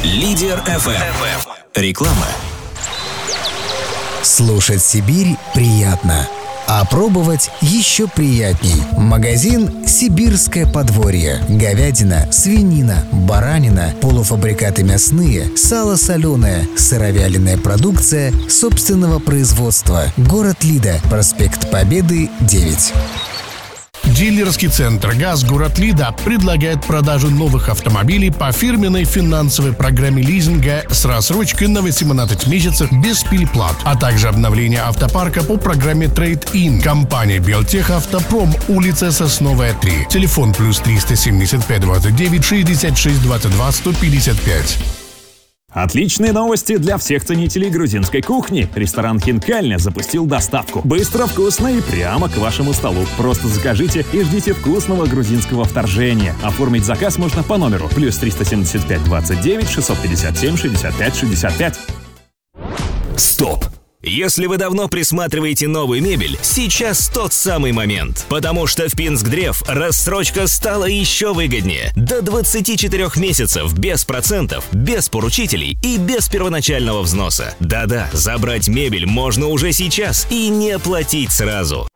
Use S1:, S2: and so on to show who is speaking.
S1: Лидер FM. Реклама.
S2: Слушать Сибирь приятно, а пробовать еще приятней. Магазин «Сибирское подворье». Говядина, свинина, баранина, полуфабрикаты мясные, сало соленое, сыровяленая продукция собственного производства. Город Лида, проспект Победы, 9.
S3: Дилерский центр «ГАЗ» город Лида предлагает продажу новых автомобилей по фирменной финансовой программе лизинга с рассрочкой на 18 месяцев без переплат, а также обновление автопарка по программе Trade-in. Компания «Белтех Автопром», улица Сосновая, 3. Телефон +3 375 29 66 22 155.
S4: Отличные новости для всех ценителей грузинской кухни. Ресторан «Хинкальня» запустил доставку. Быстро, вкусно и прямо к вашему столу. Просто закажите и ждите вкусного грузинского вторжения. Оформить заказ можно по номеру +375 29 657 65 65.
S1: Стоп! Если вы давно присматриваете новую мебель, сейчас тот самый момент. Потому что в Пинскдрев рассрочка стала еще выгоднее. До 24 месяцев без процентов, без поручителей и без первоначального взноса. Да-да, забрать мебель можно уже сейчас и не платить сразу.